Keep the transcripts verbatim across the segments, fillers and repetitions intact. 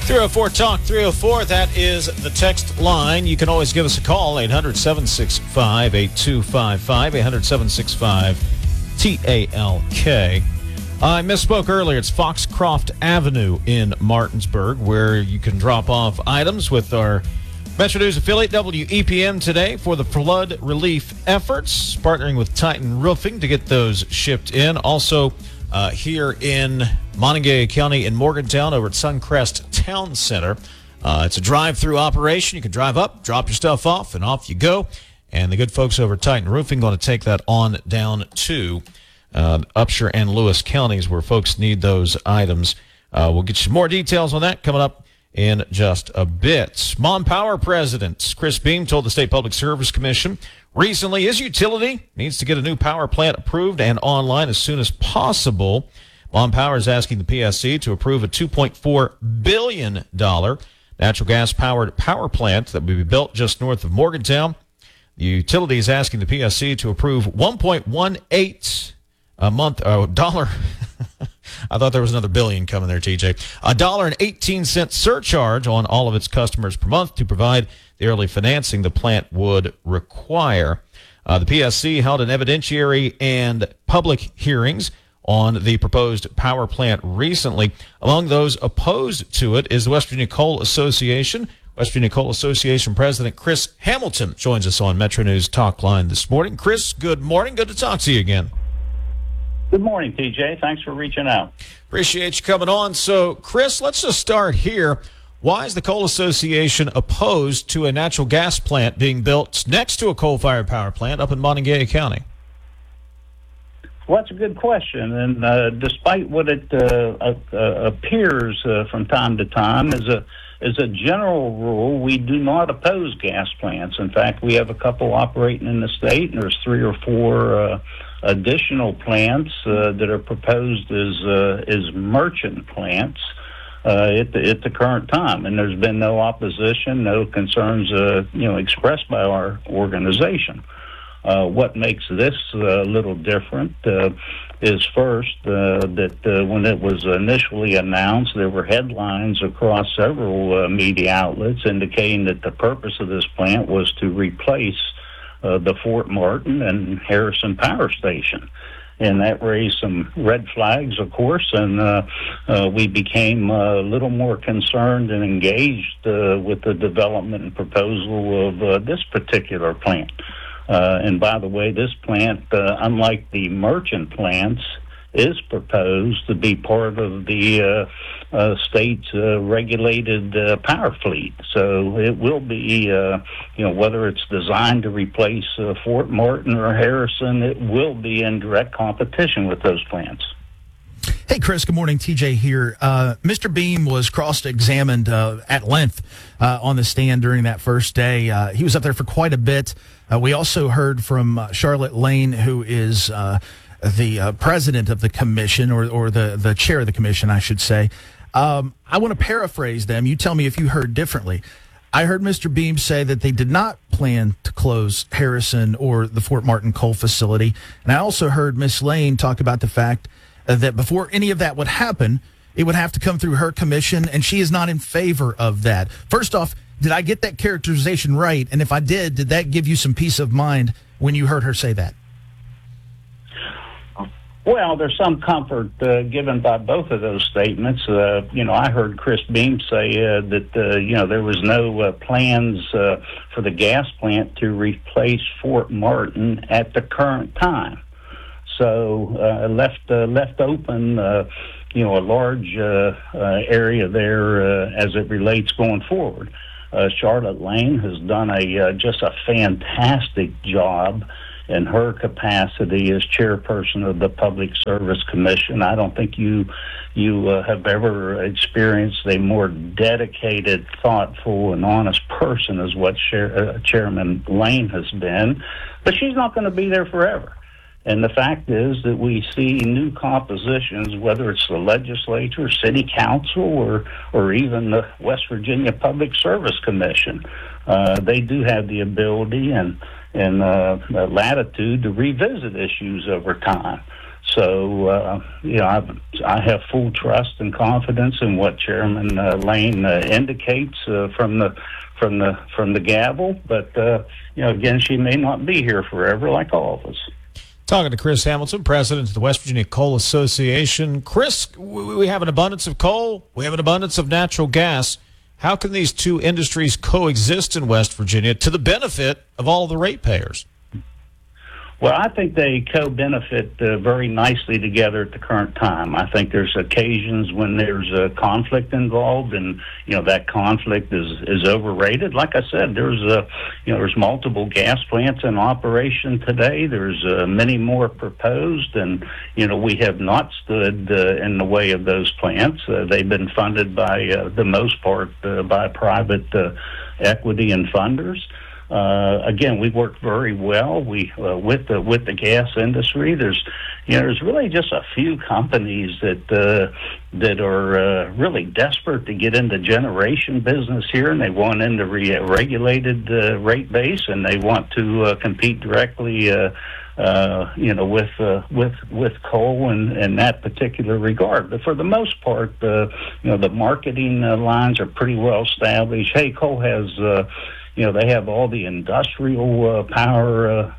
three oh four talk three oh four, that is the text line. You can always give us a call, eight hundred, seven six five, eight two five five, eight hundred, seven six five, T A L K. I misspoke earlier. It's Foxcroft Avenue in Martinsburg, where you can drop off items with our Metro News affiliate W E P M today for the flood relief efforts, partnering with Titan Roofing to get those shipped in. Also, uh, here in Montague County in Morgantown over at Suncrest Town Center. Uh, it's a drive-through operation. You can drive up, drop your stuff off, and off you go. And the good folks over at Titan Roofing going to take that on down to uh, Upshur and Lewis counties where folks need those items. Uh, we'll get you more details on that coming up in just a bit. Mon Power President Chris Beam told the State Public Service Commission recently his utility needs to get a new power plant approved and online as soon as possible. Mon Power is asking the P S C to approve a two point four billion dollars natural gas-powered power plant that will be built just north of Morgantown. The utility is asking the P S C to approve one point one eight a month, uh, dollar. I thought there was another billion coming there, T J. A dollar and eighteen cent surcharge on all of its customers per month to provide the early financing the plant would require. Uh, the P S C held an evidentiary and public hearings on the proposed power plant recently. Among those opposed to it is the West Virginia Coal Association. West Virginia Coal Association President Chris Hamilton joins us on Metro News Talk Line this morning. Chris, good morning. Good to talk to you again. Good morning, T J. Thanks for reaching out. Appreciate you coming on. So, Chris, let's just start here. Why is the Coal Association opposed to a natural gas plant being built next to a coal-fired power plant up in Montague County? Well, that's a good question. And uh, despite what it uh, uh, appears uh, from time to time, as a as a general rule, we do not oppose gas plants. In fact, we have a couple operating in the state, and there's three or four uh, additional plants uh, that are proposed as uh, as merchant plants uh, at the at the current time. And there's been no opposition, no concerns, uh, you know, expressed by our organization. Uh, what makes this a uh, little different uh, is first uh, that uh, when it was initially announced, there were headlines across several uh, media outlets indicating that the purpose of this plant was to replace uh, the Fort Martin and Harrison Power Station. And that raised some red flags, of course, and uh, uh, we became a little more concerned and engaged uh, with the development and proposal of uh, this particular plant. Uh, and by the way, this plant, uh, unlike the merchant plants, is proposed to be part of the uh, uh, state's uh, regulated uh, power fleet. So it will be, uh, you know, whether it's designed to replace uh, Fort Martin or Harrison, it will be in direct competition with those plants. Hey, Chris, good morning. T J here. Uh, Mister Beam was cross-examined uh, at length uh, on the stand during that first day. Uh, he was up there for quite a bit. Uh, we also heard from uh, Charlotte Lane, who is uh, the uh, president of the commission, or, or the, the chair of the commission, I should say. Um, I want to paraphrase them. You tell me if you heard differently. I heard Mister Beam say that they did not plan to close Harrison or the Fort Martin coal facility. And I also heard Miss Lane talk about the fact uh, that before any of that would happen, it would have to come through her commission, and she is not in favor of that. First off, did I get that characterization right? And if I did, did that give you some peace of mind when you heard her say that? Well, there's some comfort uh, given by both of those statements. Uh, you know, I heard Chris Beam say uh, that, uh, you know, there was no uh, plans uh, for the gas plant to replace Fort Martin at the current time. So uh, left uh, left open, uh, you know, a large uh, uh, area there uh, as it relates going forward. Uh, Charlotte Lane has done a uh, just a fantastic job in her capacity as chairperson of the Public Service Commission. I don't think you you uh, have ever experienced a more dedicated, thoughtful, and honest person as what Chair, uh, Chairman Lane has been. But she's not going to be there forever. And the fact is that we see new compositions, whether it's the legislature, city council, or or even the West Virginia Public Service Commission. Uh, they do have the ability and and uh, latitude to revisit issues over time. So, uh, you know, I, I have full trust and confidence in what Chairman uh, Lane uh, indicates uh, from the from the from the gavel. But uh, you know, again, she may not be here forever, like all of us. Talking to Chris Hamilton, president of the West Virginia Coal Association. Chris, we have an abundance of coal. We have an abundance of natural gas. How can these two industries coexist in West Virginia to the benefit of all the ratepayers? Well, I think they co-benefit uh, very nicely together at the current time. I think there's occasions when there's a conflict involved, and you know that conflict is is overrated. Like I said, there's a you know there's multiple gas plants in operation today. There's uh, many more proposed, and you know we have not stood uh, in the way of those plants. Uh, they've been funded by uh, the most part uh, by private uh, equity and funders. Uh, again, we work very well. We uh, with the with the gas industry. There's, you know, there's really just a few companies that uh, that are uh, really desperate to get into generation business here, and they want into re- regulated uh, rate base, and they want to uh, compete directly, uh, uh, you know, with uh, with with coal in, in that particular regard. But for the most part, uh, you know, the marketing uh, lines are pretty well established. Hey, coal has. Uh, You know, they have all the industrial uh, power uh,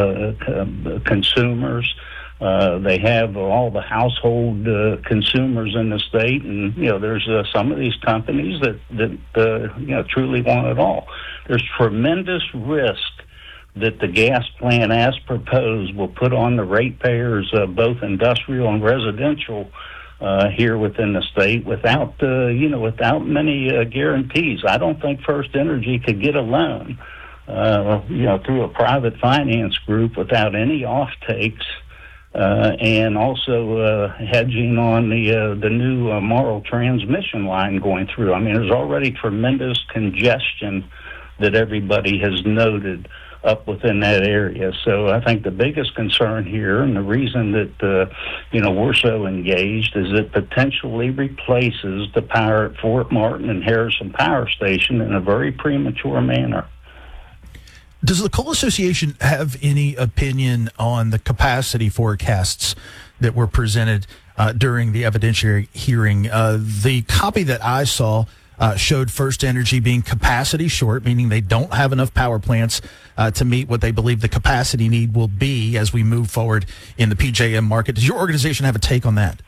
uh, consumers. Uh, they have all the household uh, consumers in the state, and you know, there's uh, some of these companies that that uh, you know truly want it all. There's tremendous risk that the gas plant, as proposed, will put on the ratepayers, uh, both industrial and residential. Uh, here within the state, without uh, you know, without many uh, guarantees. I don't think First Energy could get a loan, uh, you know, through a private finance group without any off takes, uh, and also uh, hedging on the uh, the new uh, Morrill transmission line going through. I mean, there's already tremendous congestion that everybody has noted up within that area. So I think the biggest concern here, and the reason that uh, you know we're so engaged, is it potentially replaces the power at Fort Martin and Harrison Power Station in a very premature manner. Does the Coal Association have any opinion on the capacity forecasts that were presented uh, during the evidentiary hearing? Uh, the copy that I saw Uh, showed First Energy being capacity short, meaning they don't have enough power plants uh, to meet what they believe the capacity need will be as we move forward in the P J M market. Does your organization have a take on that?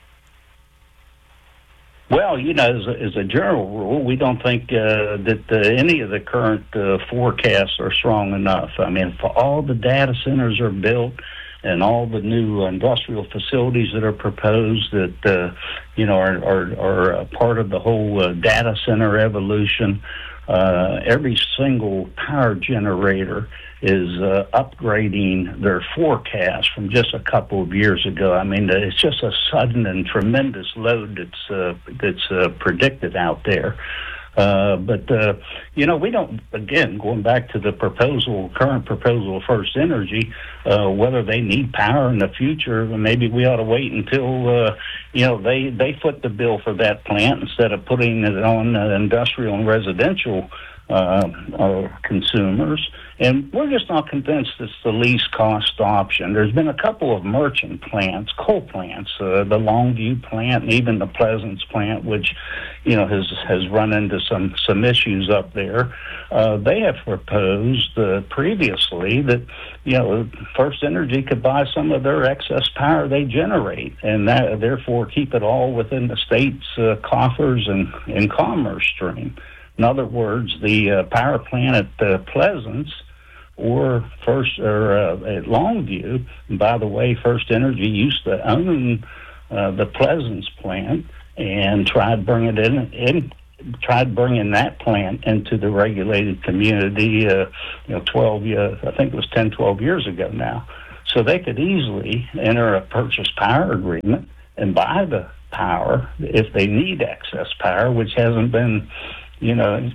Well, you know, as a, as a general rule, we don't think uh, that uh, any of the current uh, forecasts are strong enough. I mean, for all the data centers are built and all the new industrial facilities that are proposed that, uh, you know, are, are, are part of the whole uh, data center evolution, uh, every single power generator is uh, upgrading their forecast from just a couple of years ago. I mean, it's just a sudden and tremendous load that's, uh, that's uh, predicted out there. Uh, but, uh, you know, we don't, again, going back to the proposal, current proposal of First Energy, uh, whether they need power in the future, maybe we ought to wait until, uh, you know, they, they foot the bill for that plant instead of putting it on uh, industrial and residential uh, uh, consumers. And we're just not convinced it's the least cost option. There's been a couple of merchant plants, coal plants, uh, the Longview plant and even the Pleasance plant, which, you know, has has run into some, some issues up there. Uh, they have proposed uh, previously that, you know, First Energy could buy some of their excess power they generate and that, therefore keep it all within the state's uh, coffers and, and commerce stream. In other words, the uh, power plant at uh, Pleasance or First or uh, at Longview. And by the way, First Energy used to own uh, the Pleasance plant and tried bringing it in, in tried bringing that plant into the regulated community. Uh, you know, twelve years, I think it was ten, twelve years ago now. So they could easily enter a purchase power agreement and buy the power if they need excess power, which hasn't been, you know,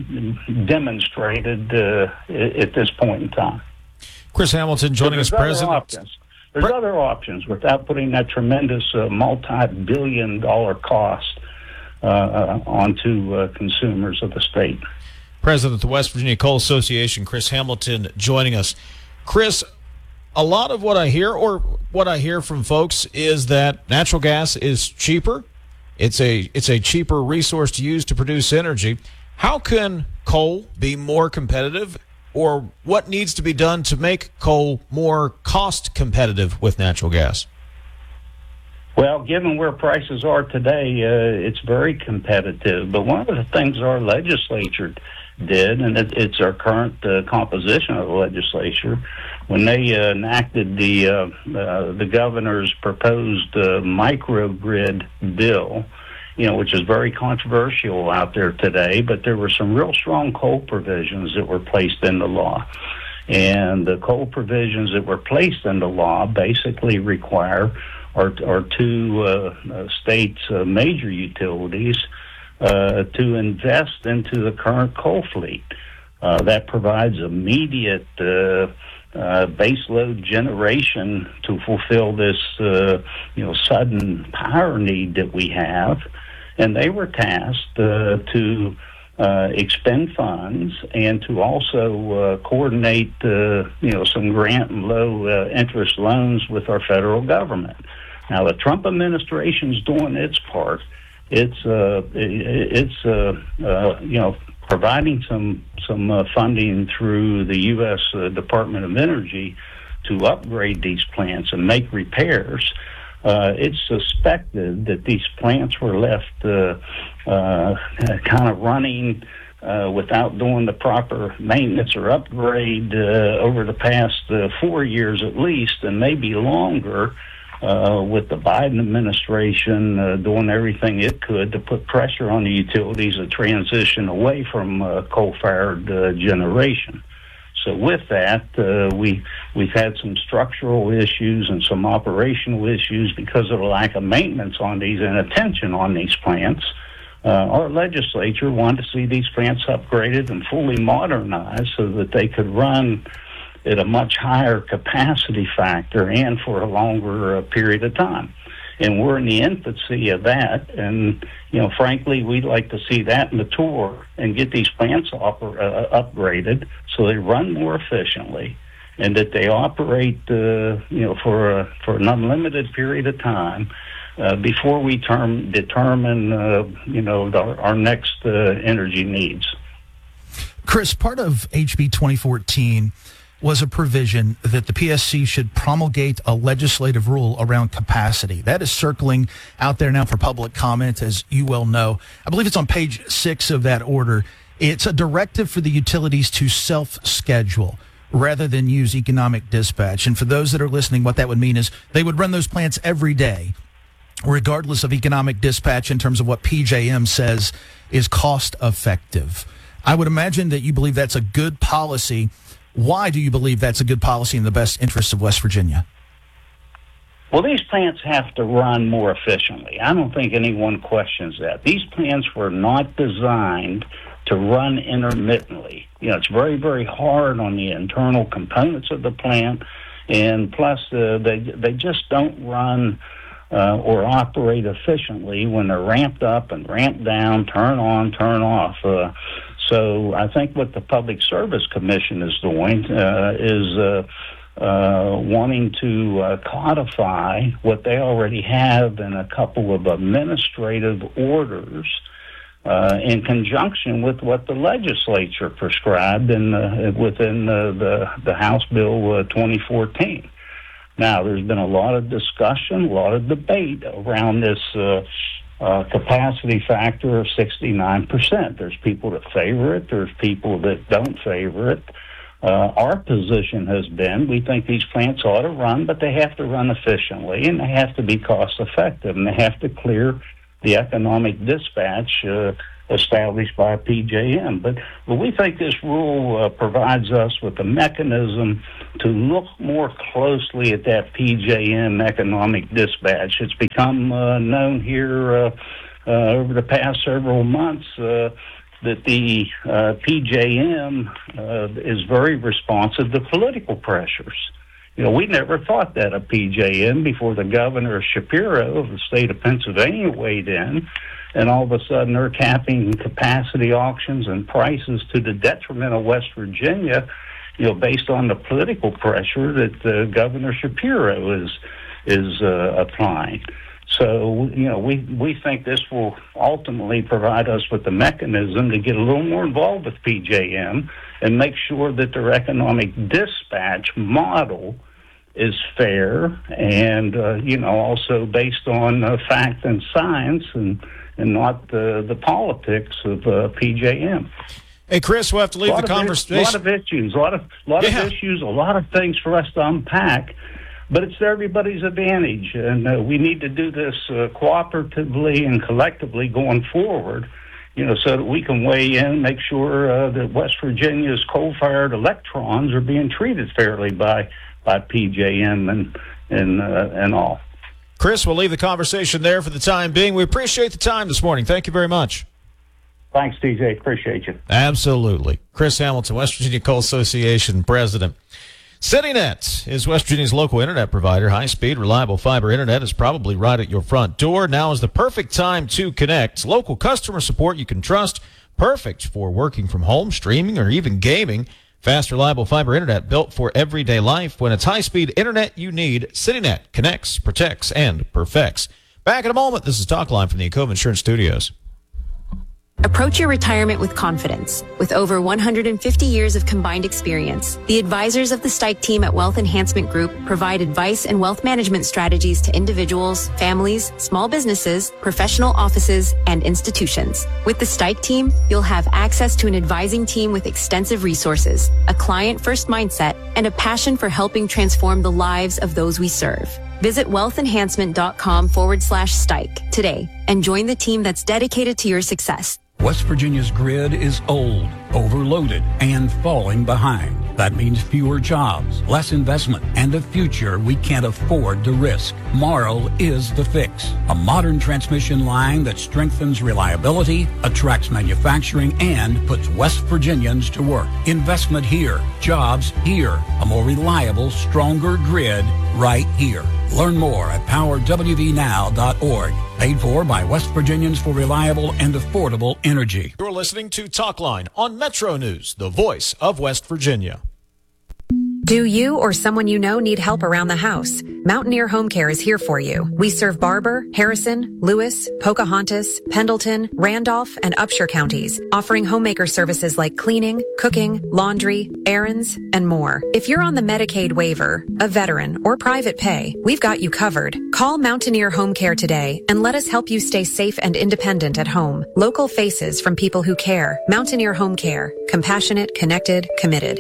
demonstrated uh, at this point in time. Chris Hamilton joining us, President. Options. There's Pre- other options without putting that tremendous uh, multi-billion dollar cost uh, uh, onto uh, consumers of the state. President of the West Virginia Coal Association, Chris Hamilton, joining us. Chris, a lot of what I hear, or what I hear from folks, is that natural gas is cheaper. It's a it's a cheaper resource to use to produce energy. How can coal be more competitive, or what needs to be done to make coal more cost competitive with natural gas? Well, given where prices are today, uh, it's very competitive. But one of the things our legislature did, and it, it's our current uh, composition of the legislature, when they uh, enacted the uh, uh, the governor's proposed uh, microgrid bill, you know, which is very controversial out there today, but there were some real strong coal provisions that were placed into law. And the coal provisions that were placed into law basically require our, our two uh, uh, states' uh, major utilities uh, to invest into the current coal fleet. Uh, that provides immediate uh, uh, baseload generation to fulfill this, uh, you know, sudden power need that we have. And they were tasked uh, to uh, expend funds and to also uh, coordinate, uh, you know, some grant and low uh, interest loans with our federal government. Now, the Trump administration's doing its part. It's, uh, it's uh, uh, you know, providing some some uh, funding through the U S Uh, Department of Energy to upgrade these plants and make repairs. Uh, it's suspected that these plants were left uh, uh, kind of running uh, without doing the proper maintenance or upgrade uh, over the past uh, four years at least, and maybe longer, uh, with the Biden administration uh, doing everything it could to put pressure on the utilities to transition away from uh, coal-fired uh, generation. So with that, uh, we, we've had some structural issues and some operational issues because of the lack of maintenance on these and attention on these plants. Uh, our legislature wanted to see these plants upgraded and fully modernized so that they could run at a much higher capacity factor and for a longer uh, period of time. And we're in the infancy of that. And, you know, frankly, we'd like to see that mature and get these plants oper- uh, upgraded so they run more efficiently and that they operate, uh, you know, for, a, for an unlimited period of time uh, before we term, determine, uh, you know, the, our next uh, energy needs. Chris, part of H B twenty fourteen was a provision that the P S C should promulgate a legislative rule around capacity. That is circling out there now for public comment, as you well know. I believe it's on page six of that order. It's a directive for the utilities to self-schedule rather than use economic dispatch. And for those that are listening, what that would mean is they would run those plants every day, regardless of economic dispatch in terms of what P J M says is cost effective. I would imagine that you believe that's a good policy. Why do you believe that's a good policy in the best interests of West Virginia? Well, these plants have to run more efficiently. I don't think anyone questions that. These plants were not designed to run intermittently. You know, it's very, very hard on the internal components of the plant, and plus uh, they they just don't run uh, or operate efficiently when they're ramped up and ramped down, turn on, turn off. Uh, So I think what the Public Service Commission is doing uh, is uh, uh, wanting to uh, codify what they already have in a couple of administrative orders uh, in conjunction with what the legislature prescribed in the, within the, the, the House Bill uh, twenty fourteen. Now, there's been a lot of discussion, a lot of debate around this uh, Uh, capacity factor of sixty-nine percent. There's people that favor it. There's people that don't favor it. Uh, our position has been we think these plants ought to run, but they have to run efficiently, and they have to be cost effective, and they have to clear the economic dispatch uh, established by P J M. But, but we think this rule uh, provides us with a mechanism to look more closely at that P J M economic dispatch. It's become uh, known here uh, uh, over the past several months uh, that the uh, P J M uh, is very responsive to political pressures. You know, we never thought that of P J M before the governor Shapiro of the state of Pennsylvania weighed in, and all of a sudden they're capping capacity auctions and prices to the detriment of West Virginia. you know, based on the political pressure that uh, Governor Shapiro is is uh, applying. So, you know, we, we think this will ultimately provide us with the mechanism to get a little more involved with P J M and make sure that their economic dispatch model is fair and, uh, you know, also based on uh, fact and science and, and not the, the politics of uh, P J M. Hey, Chris, we'll have to leave the conversation. A lot of issues, a lot of, lot yeah. of issues, a lot of things for us to unpack. But it's to everybody's advantage, and uh, we need to do this uh, cooperatively and collectively going forward, you know, so that we can weigh in, make sure uh, that West Virginia's coal-fired electrons are being treated fairly by by P J M and and uh, and all. Chris, we'll leave the conversation there for the time being. We appreciate the time this morning. Thank you very much. Thanks, T J. Appreciate you. Absolutely. Chris Hamilton, West Virginia Coal Association president. CityNet is West Virginia's local internet provider. High-speed, reliable fiber internet is probably right at your front door. Now is the perfect time to connect. Local customer support you can trust. Perfect for working from home, streaming, or even gaming. Fast, reliable fiber internet built for everyday life. When it's high-speed internet you need, CityNet connects, protects, and perfects. Back in a moment. This is Talkline from the Encova Insurance Studios. Approach your retirement with confidence. With over one hundred fifty years of combined experience, the advisors of the Stike team at Wealth Enhancement Group provide advice and wealth management strategies to individuals, families, small businesses, professional offices, and institutions. With the Stike team, you'll have access to an advising team with extensive resources, a client-first mindset, and a passion for helping transform the lives of those we serve. Visit wealthenhancement.com forward slash Stike today and join the team that's dedicated to your success. West Virginia's grid is old, overloaded, and falling behind. That means fewer jobs, less investment, and a future we can't afford to risk. Marl is the fix. A modern transmission line that strengthens reliability, attracts manufacturing, and puts West Virginians to work. Investment here, jobs here, a more reliable, stronger grid right here. Learn more at power w v now dot org. Paid for by West Virginians for reliable and affordable energy. You're listening to Talkline on Metro News, the voice of West Virginia. Do you or someone you know need help around the house? Mountaineer Home Care is here for you. We serve Barber, Harrison, Lewis, Pocahontas, Pendleton, Randolph, and Upshur counties, offering homemaker services like cleaning, cooking, laundry, errands, and more. If you're on the Medicaid waiver, a veteran, or private pay, we've got you covered. Call Mountaineer Home Care today and let us help you stay safe and independent at home. Local faces from people who care. Mountaineer Home Care. Compassionate, connected, committed.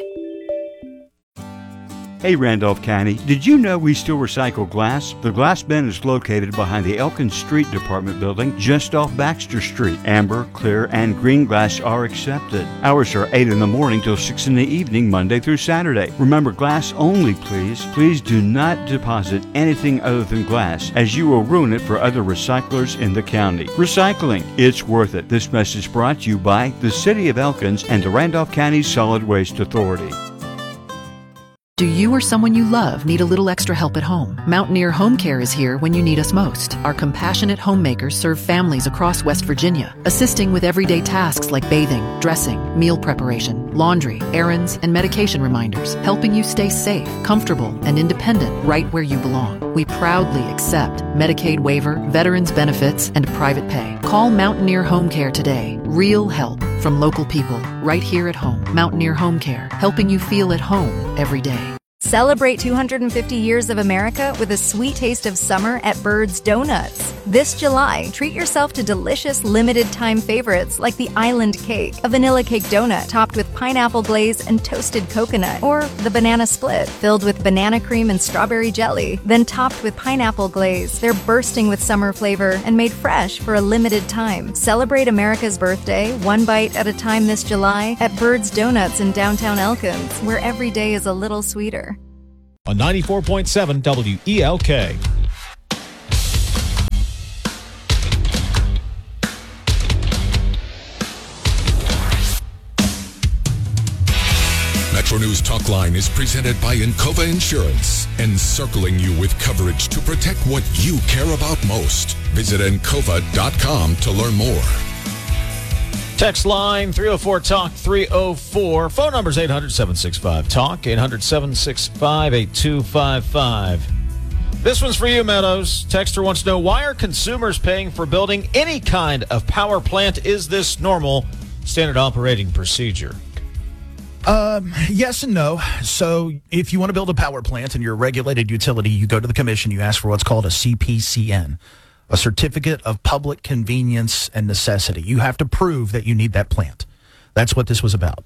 Hey Randolph County, did you know we still recycle glass? The glass bin is located behind the Elkins Street Department building just off Baxter Street. Amber, clear, and green glass are accepted. Hours are eight in the morning till six in the evening, Monday through Saturday. Remember, glass only, please. Please do not deposit anything other than glass, as you will ruin it for other recyclers in the county. Recycling, it's worth it. This message brought to you by the City of Elkins and the Randolph County Solid Waste Authority. Do you or someone you love need a little extra help at home? Mountaineer Home Care is here when you need us most. Our compassionate homemakers serve families across West Virginia, assisting with everyday tasks like bathing, dressing, meal preparation, laundry, errands, and medication reminders, helping you stay safe, comfortable, and independent right where you belong. We proudly accept Medicaid waiver, veterans benefits, and private pay. Call Mountaineer Home Care today. Real help from local people right here at home. Mountaineer Home Care, helping you feel at home every day. Celebrate two hundred fifty years of America with a sweet taste of summer at Bird's Donuts. This July, treat yourself to delicious limited-time favorites like the Island Cake, a vanilla cake donut topped with pineapple glaze and toasted coconut, or the Banana Split, filled with banana cream and strawberry jelly, then topped with pineapple glaze. They're bursting with summer flavor and made fresh for a limited time. Celebrate America's birthday, one bite at a time this July at Bird's Donuts in downtown Elkins, where every day is a little sweeter. On ninety-four point seven W E L K. Metro News Talkline is presented by Encova Insurance, encircling you with coverage to protect what you care about most. Visit encova dot com to learn more. Text line three oh four talk three oh four. Phone number is eight hundred, seven six five, talk, eight hundred, seven six five, eight two five five. This one's for you, Meadows. Texter wants to know, why are consumers paying for building any kind of power plant? Is this normal standard operating procedure? Um, yes and no. So if you want to build a power plant and you're a regulated utility, you go to the commission, you ask for what's called a C P C N, a Certificate of Public Convenience and Necessity. You have to prove that you need that plant. That's what this was about.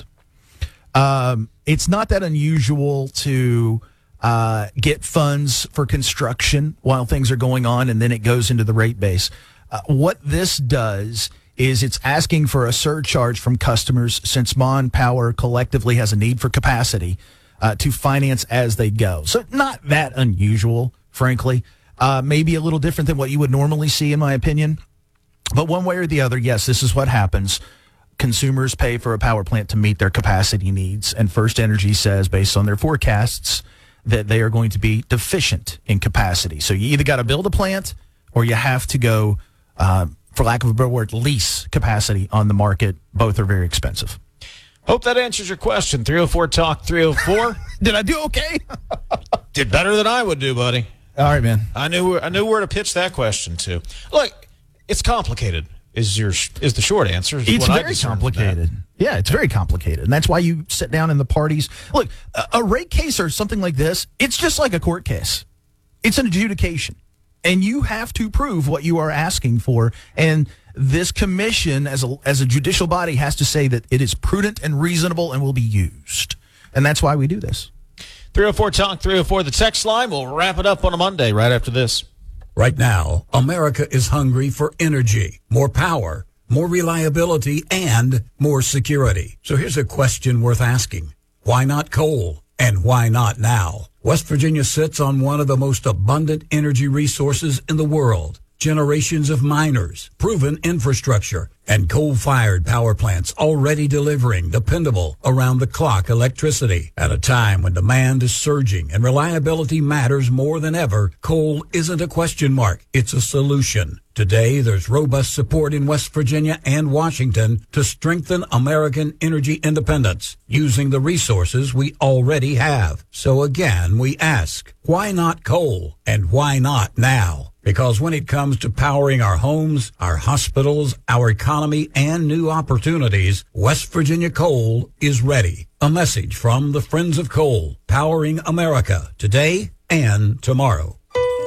Um, it's not that unusual to uh, get funds for construction while things are going on, and then it goes into the rate base. Uh, what this does is it's asking for a surcharge from customers, since Mon Power collectively has a need for capacity uh, to finance as they go. So not that unusual, frankly. Uh, maybe a little different than what you would normally see, in my opinion. But one way or the other, yes, this is what happens. Consumers pay for a power plant to meet their capacity needs, and First Energy says, based on their forecasts, that they are going to be deficient in capacity. So you either got to build a plant or you have to go, uh, for lack of a better word, lease capacity on the market. Both are very expensive. Hope that answers your question. three oh four talk three oh four. Did I do okay? Did better than I would do, buddy. All right, man. I knew I knew where to pitch that question to. Look, it's complicated. Is your is the short answer? It's very complicated. Yeah, it's very complicated, and that's why you sit down in the parties. Look, a, a rate case or something like this, it's just like a court case. It's an adjudication, and you have to prove what you are asking for. And this commission, as a as a judicial body, has to say that it is prudent and reasonable and will be used, and that's why we do this. three oh four talk three oh four, the text line. We'll wrap it up on a Monday right after this. Right now, America is hungry for energy, more power, more reliability, and more security. So here's a question worth asking. Why not coal? And why not now? West Virginia sits on one of the most abundant energy resources in the world. Generations of miners, proven infrastructure, and coal-fired power plants already delivering dependable, around-the-clock electricity. At a time when demand is surging and reliability matters more than ever, coal isn't a question mark, it's a solution. Today, there's robust support in West Virginia and Washington to strengthen American energy independence using the resources we already have. So again, we ask, why not coal? And why not now? Because when it comes to powering our homes, our hospitals, our economy, and new opportunities, West Virginia Coal is ready. A message from the Friends of Coal, powering America today and tomorrow.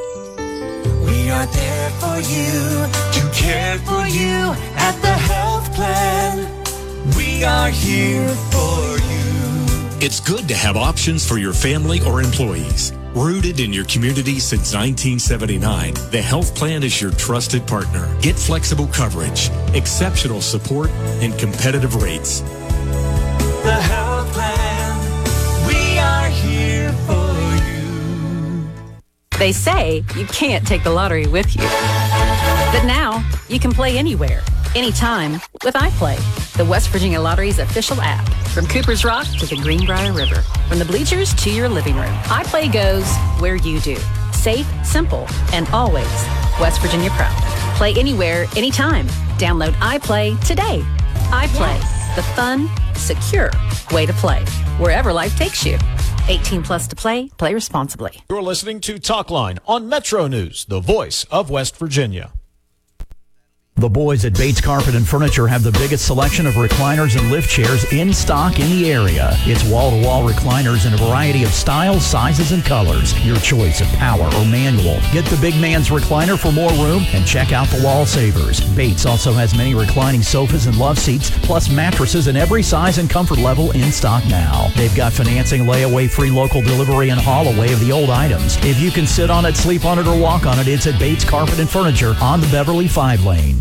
We are there for you, to care for you at the health plan. We are here for you. It's good to have options for your family or employees. Rooted in your community since nineteen seventy-nine, the Health Plan is your trusted partner. Get flexible coverage, exceptional support, and competitive rates. The Health Plan, we are here for you. They say you can't take the lottery with you. But now, you can play anywhere, anytime with iPlay, the West Virginia Lottery's official app. From Cooper's Rock to the Greenbrier River, from the bleachers to your living room, iPlay goes where you do. Safe, simple, and always West Virginia proud. Play anywhere, anytime. Download iPlay today. iPlay, yes. The fun, secure way to play, wherever life takes you. eighteen plus to play. Play responsibly. You're listening to Talkline on Metro News, the voice of West Virginia. The boys at Bates Carpet and Furniture have the biggest selection of recliners and lift chairs in stock in the area. It's wall-to-wall recliners in a variety of styles, sizes, and colors. Your choice of power or manual. Get the big man's recliner for more room and check out the wall savers. Bates also has many reclining sofas and love seats, plus mattresses in every size and comfort level in stock now. They've got financing, layaway, free local delivery, and haul away of the old items. If you can sit on it, sleep on it, or walk on it, it's at Bates Carpet and Furniture on the Beverly five lane.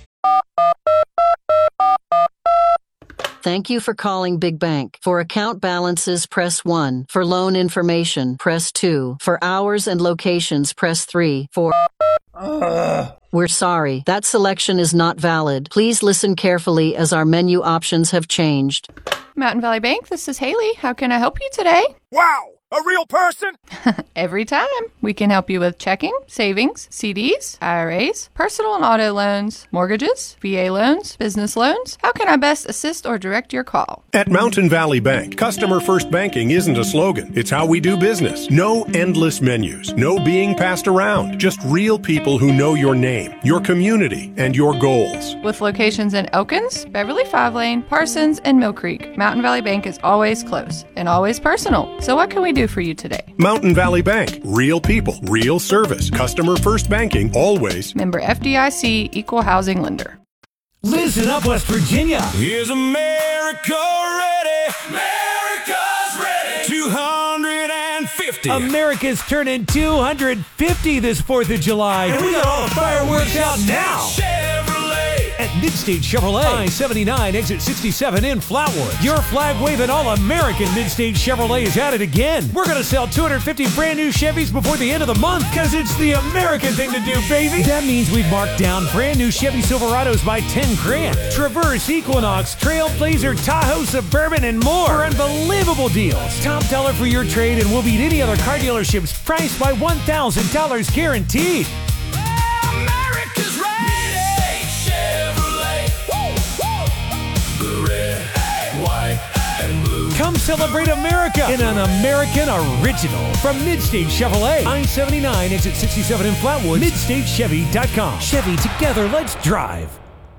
Thank you for calling Big Bank. For account balances, press one. For loan information, press two. For hours and locations, press three. For... Uh. We're sorry. That selection is not valid. Please listen carefully as our menu options have changed. Mountain Valley Bank, this is Haley. How can I help you today? Wow! A real person? Every time. We can help you with checking, savings, C Ds, I R As, personal and auto loans, mortgages, V A loans, business loans. How can I best assist or direct your call? At Mountain Valley Bank, customer first banking isn't a slogan. It's how we do business. No endless menus. No being passed around. Just real people who know your name, your community, and your goals. With locations in Elkins, Beverly Five Lane, Parsons, and Mill Creek, Mountain Valley Bank is always close and always personal. So what can we do for you today? Mountain Valley Bank. Real people, real service. Customer first banking, always. Member F D I C, Equal Housing Lender. Listen up, West Virginia. Is America ready? America's ready. two hundred fifty. America's turning two hundred fifty this fourth of July. And we got all the fireworks out now. Chevrolet. At Midstate Chevrolet, I seventy-nine, exit sixty-seven in Flatwood. Your flag-waving all-American Midstate Chevrolet is at it again. We're going to sell two hundred fifty brand new Chevys before the end of the month because it's the American thing to do, baby. That means we've marked down brand new Chevy Silverados by ten grand. Traverse, Equinox, Trailblazer, Tahoe, Suburban, and more for unbelievable deals. Top dollar for your trade and we'll beat any other car dealerships priced by one thousand dollars guaranteed. America's ready. Chevrolet. Woo, woo. Red, white, and blue. Come celebrate America in an American original from Midstate Chevrolet. I seventy-nine, exit sixty-seven in Flatwood. Midstate Chevy dot com. Chevy, together, let's drive.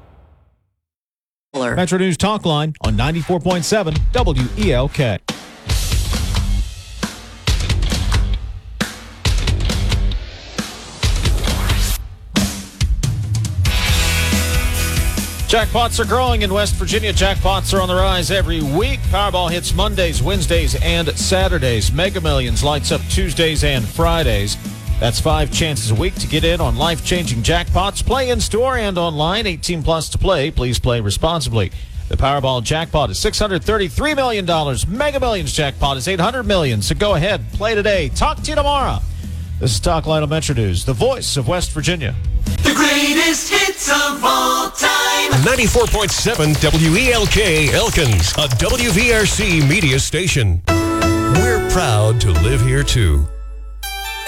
Metro News Talk Line on ninety-four point seven W E L K. Jackpots are growing in West Virginia. Jackpots are on the rise every week. Powerball hits Mondays, Wednesdays, and Saturdays. Mega Millions lights up Tuesdays and Fridays. That's five chances a week to get in on life-changing jackpots. Play in-store and online. eighteen plus to play. Please play responsibly. The Powerball jackpot is six hundred thirty-three million dollars. Mega Millions jackpot is eight hundred million dollars. So go ahead, play today. Talk to you tomorrow. This is Talk Line on Metro News, the voice of West Virginia. The greatest hits of all time. ninety-four point seven W E L K Elkins, a W V R C media station. We're proud to live here too.